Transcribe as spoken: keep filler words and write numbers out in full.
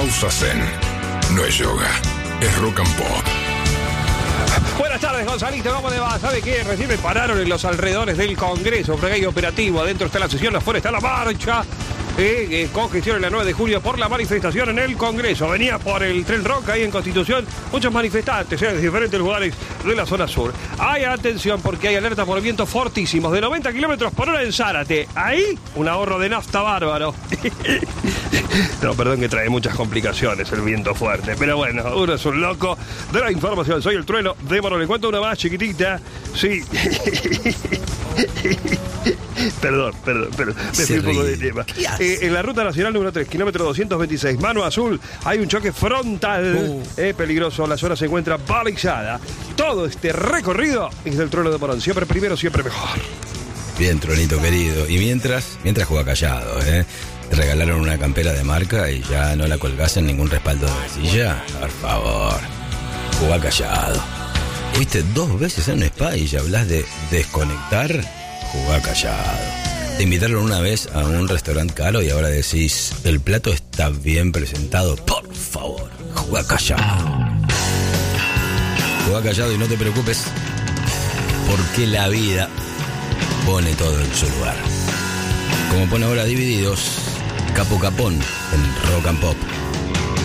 Pausa Zen. No es yoga, es rock and pop. Buenas tardes, Gonzalito, ¿cómo le va? ¿Sabe qué? Recién me pararon en los alrededores del Congreso, porque hay operativo, adentro está la sesión, afuera está la marcha. Eh, eh, congestión en la nueve de julio por la manifestación en el Congreso. Venía por el Tren Roca ahí en Constitución muchos manifestantes eh, de diferentes lugares de la zona sur. Hay atención porque hay alerta por vientos fortísimos de noventa kilómetros por hora en Zárate. Ahí un ahorro de nafta bárbaro. No, perdón que trae muchas complicaciones el viento fuerte, pero bueno, uno es un loco de la información. Soy el Trueno de Moro. Le cuento una más chiquitita. Sí. Perdón, perdón, perdón. Me fui un poco de tema. Eh, en la ruta nacional número tres, kilómetro doscientos veintiséis, Mano Azul, hay un choque frontal uh. eh, peligroso. La zona se encuentra balizada. Todo este recorrido es del Trueno de Morón. Siempre primero, siempre mejor. Bien, Tronito querido. Y mientras, mientras juega callado, ¿eh? Te regalaron una campera de marca y ya no la colgás en ningún respaldo de silla. Por favor, juega callado. Fuiste dos veces en un spa y ya hablas de desconectar. Jugá callado. Te invitaron una vez a un restaurante caro y ahora decís, el plato está bien presentado. Por favor, jugá callado. Jugá callado y no te preocupes, porque la vida pone todo en su lugar. Como pone ahora Divididos, Capo Capón en Rock and Pop.